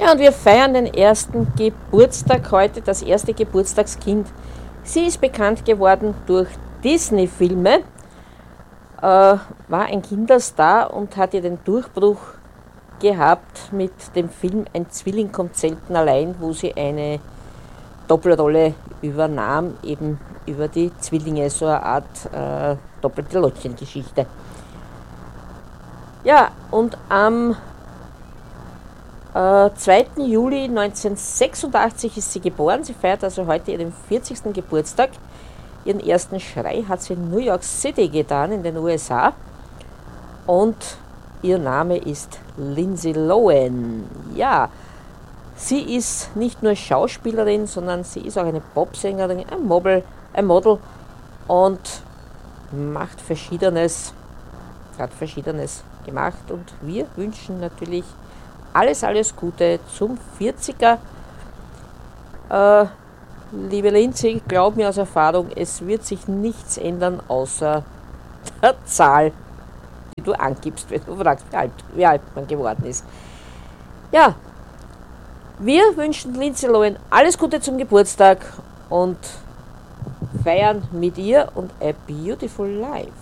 Ja, und wir feiern den ersten Geburtstag heute, das erste Geburtstagskind. Sie ist bekannt geworden durch Disney-Filme, war ein Kinderstar und hat ihr den Durchbruch gehabt mit dem Film Ein Zwilling kommt selten allein, wo sie eine Doppelrolle übernahm, eben über die Zwillinge, so eine Art doppelte Lottchengeschichte. Ja, und am 2. Juli 1986 ist sie geboren. Sie feiert also heute ihren 40. Geburtstag. Ihren ersten Schrei hat sie in New York City getan, in den USA. Und ihr Name ist Lindsay Lohan. Ja, sie ist nicht nur Schauspielerin, sondern sie ist auch eine Popsängerin, ein Model und hat Verschiedenes gemacht. Und wir wünschen natürlich alles Gute zum 40er. Liebe Lindsay, glaub mir aus Erfahrung, es wird sich nichts ändern, außer der Zahl, die du angibst, wenn du fragst, wie alt man geworden ist. Ja, wir wünschen Lindsay Lohan alles Gute zum Geburtstag und feiern mit ihr und a beautiful life.